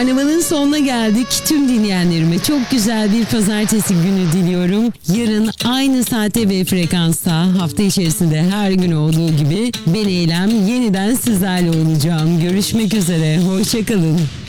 Karnavalın sonuna geldik. Tüm dinleyenlerime çok güzel bir pazartesi günü diliyorum. Yarın aynı saate ve frekansta hafta içerisinde her gün olduğu gibi ben Eylem yeniden sizlerle olacağım. Görüşmek üzere. Hoşçakalın.